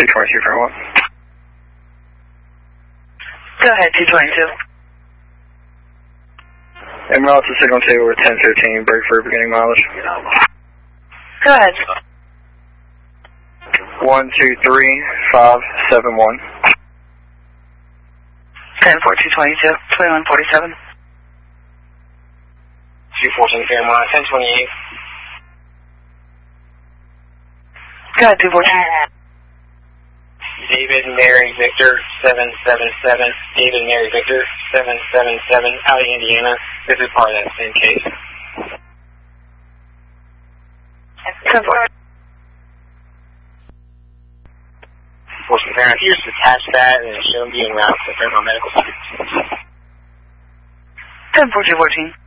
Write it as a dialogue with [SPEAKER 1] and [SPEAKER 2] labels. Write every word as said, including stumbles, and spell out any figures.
[SPEAKER 1] two twenty-two for what?
[SPEAKER 2] Go ahead, two twenty-two.
[SPEAKER 1] En route to signal two, we're ten fifteen, break for beginning mileage.
[SPEAKER 2] Go ahead.
[SPEAKER 1] one two three five seven one.
[SPEAKER 2] ten four two twenty-two, twenty-one forty-seven.
[SPEAKER 3] two fourteen Fairmont, ten twenty-eight.
[SPEAKER 2] Go ahead, two fourteen.
[SPEAKER 3] David Mary Victor seven seven seven. David Mary Victor seven seven seven out of Indiana. This is part of that same case.
[SPEAKER 2] ten four.
[SPEAKER 3] Fortune Fairmont, if you just attach that and show them being route to Fairmont Medical Center.
[SPEAKER 2] ten four two fourteen.